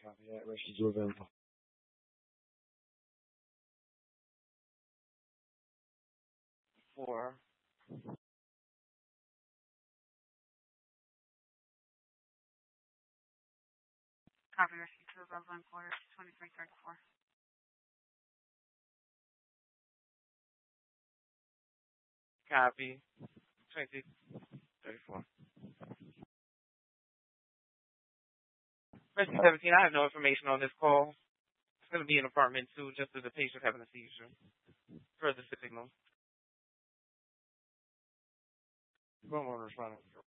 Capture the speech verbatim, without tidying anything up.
Copy that. Rescue two available. Four. Copy rescue two available in quarter twenty-three thirty-four. Copy. twenty-six thirty-four. Rescue seventeen, I have no information on this call. It's going to be in apartment two, just as the patient having a seizure. Further signal. One more responding.